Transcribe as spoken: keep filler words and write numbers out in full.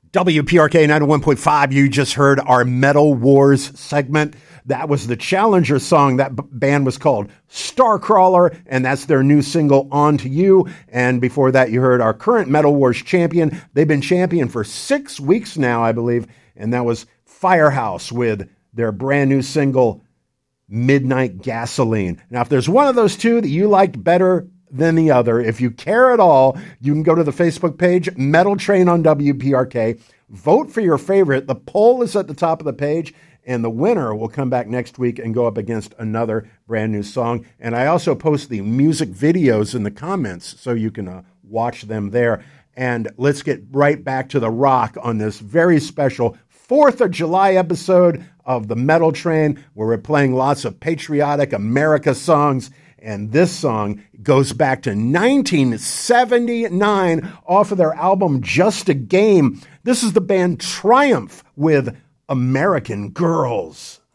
W P R K ninety-one point five, you just heard our Metal Wars segment. That was the Challenger song. That b- band was called Starcrawler, and that's their new single, On to You. And before that, you heard our current Metal Wars champion. They've been champion for six weeks now, I believe, and that was Firehouse with their brand new single, Midnight Gasoline. Now, if there's one of those two that you liked better than the other, if you care at all, you can go to the Facebook page, Metal Train on W P R K. Vote for your favorite. The poll is at the top of the page, and the winner will come back next week and go up against another brand new song. And I also post the music videos in the comments so you can uh, watch them there. And let's get right back to the rock on this very special fourth of July episode of the Metal Train, where we're playing lots of patriotic America songs. And this song goes back to nineteen seventy-nine off of their album Just a Game. This is the band Triumph with American Girls.